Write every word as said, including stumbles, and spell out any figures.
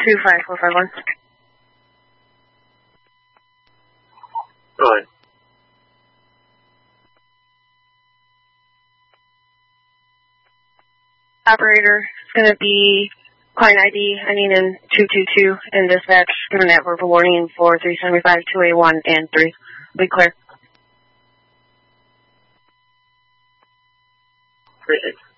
two five four five one. Go ahead. Operator, it's going to be client I D ending in two two two and dispatch giving that verbal warning for three seventy-five, two A one, and three. Be clear. Appreciate it.